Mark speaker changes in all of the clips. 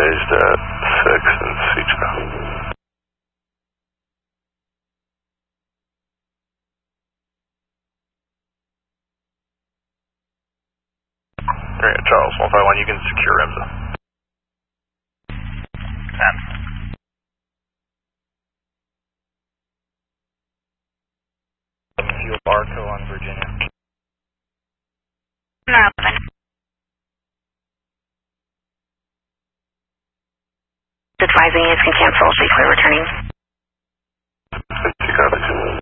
Speaker 1: raised at 6 and Citro. Alright, Charles, 151, you can secure IMSA. 10. Fuel Barco on Virginia.
Speaker 2: 11. Advising you can cancel, she's clear returning.
Speaker 1: 50 copies.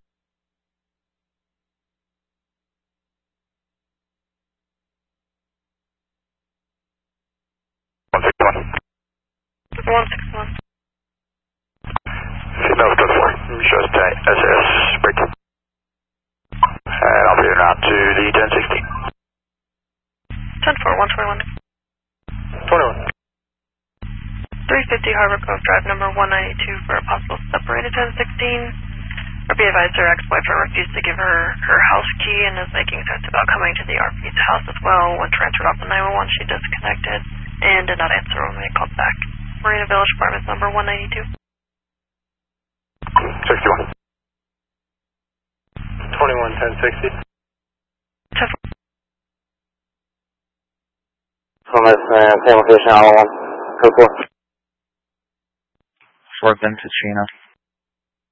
Speaker 2: One 161.
Speaker 1: Female 24, shows SAS break. And I'll be around to the 1060.
Speaker 2: 10-4, 121.
Speaker 1: 21.
Speaker 2: 350 Harbor Cove Drive, number 192 for a possible separated 1016. Or be advised her ex-boyfriend refused to give her house key and is making threats about coming to the RP's house as well. When transferred off the 911, she disconnected and did not answer when we called back. Marina Village Apartments, number 192.
Speaker 1: 61. 21, 1060.
Speaker 2: 10-4.
Speaker 3: Same location, Allen 1. Code 4. Fort Vintage, Chino.